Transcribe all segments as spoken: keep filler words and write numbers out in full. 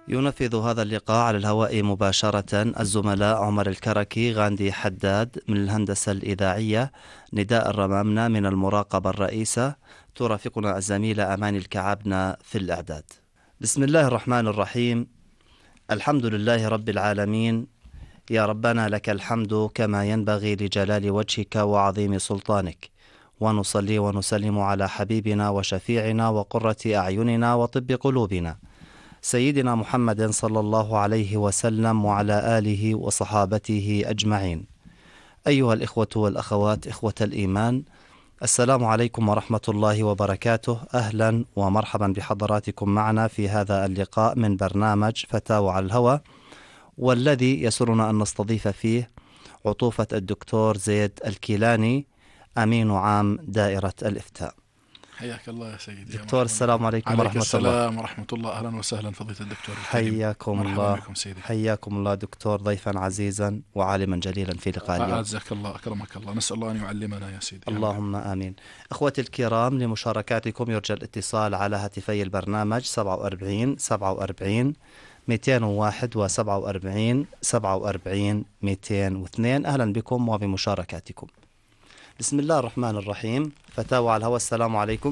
ينفذ هذا اللقاء على الهواء مباشرة الزملاء عمر الكركي، غاندي حداد من الهندسة الإذاعية، نداء الرمامنة من المراقبة الرئيسة، ترافقنا الزميلة أماني الكعبنة في الإعداد. بسم الله الرحمن الرحيم. الحمد لله رب العالمين، يا ربنا لك الحمد كما ينبغي لجلال وجهك وعظيم سلطانك، ونصلي ونسلم على حبيبنا وشفيعنا وقرة أعيننا وطب قلوبنا سيدنا محمد صلى الله عليه وسلم وعلى آله وصحابته أجمعين. أيها الإخوة والأخوات إخوة الإيمان، السلام عليكم ورحمة الله وبركاته. أهلا ومرحبا بحضراتكم معنا في هذا اللقاء من برنامج فتاوى على الهوى، والذي يسرنا أن نستضيف فيه عطوفة الدكتور زيد الكيلاني، أمين عام دائرة الإفتاء. حياك الله يا سيدي. دكتور السلام عليكم ورحمة الله. السلام ورحمة الله. أهلا وسهلا فضيلة الدكتور الكريم. حياكم الله. سيدي. حياكم الله دكتور، ضيفا عزيزا وعالما جليلا في لقاء اليوم. أعزك الله أكرمك الله، نسأل الله أن يعلمنا يا سيدي. اللهم آمين. أخوتي الكرام، لمشاركاتكم يرجى الاتصال على هاتفي البرنامج سبعة وأربعين سبعة وأربعين مئتين وواحد وسبعة وأربعين سبعة وأربعين مئتين واثنين. أهلا بكم وبمشاركاتكم. بسم الله الرحمن الرحيم. فتاوى على الهوى. السلام عليكم.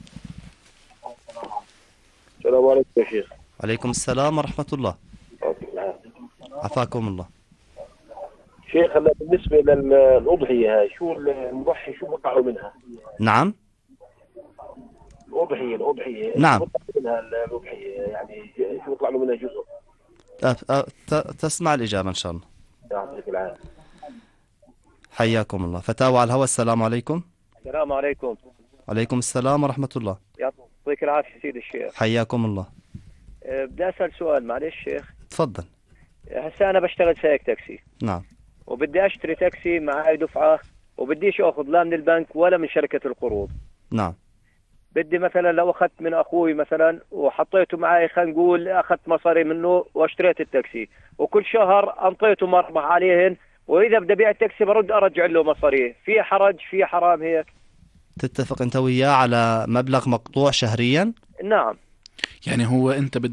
السلام عليكم يا شيخ. وعليكم السلام ورحمة الله. عفاكم الله. شيخ، هلا بالنسبة للأضحية هاي، شو المضحي شو بقعوا منها؟ نعم. الأضحية الأضحية نعم. شو بقعوا منها الأضحية، يعني شو بيطلع له منها جزء؟ أه أه تسمع الإجابة إن شاء الله. يعطيك العافية. حياكم الله. فتاوى على الهوى. السلام عليكم. السلام عليكم. وعليكم السلام ورحمة الله. يعطيك العافية سيدي الشيخ. حياكم الله. أه بدي أسأل سؤال معلش شيخ. تفضل. هسا أنا بشتغل سايق تاكسي. نعم. وبدي أشتري تاكسي معي دفعة، وبديش أخذ لا من البنك ولا من شركة القروض. نعم. بدي مثلا لو أخذت من أخوي مثلا وحطيته معي، خلينا نقول أخذت مصاري منه واشتريت التاكسي، وكل شهر أنطيته مربح عليهن، وإذا بدي أبيع التاكسي برد أرجع له مصاريه، في حرج في حرام هيك؟ تتفق أنت وياه على مبلغ مقطوع شهريا؟ نعم. يعني هو أنت